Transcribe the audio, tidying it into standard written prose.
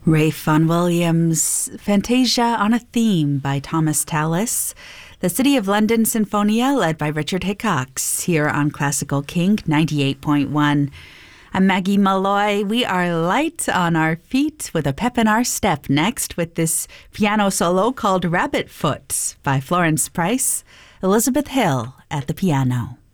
Ralph Vaughan Williams, Fantasia on a Theme by Thomas Tallis. The City of London Sinfonia, led by Richard Hickox, here on Classical King 98.1. I'm Maggie Malloy. We are light on our feet with a pep in our step next with this piano solo called Rabbit Foot by Florence Price, Elizabeth Hill at the piano.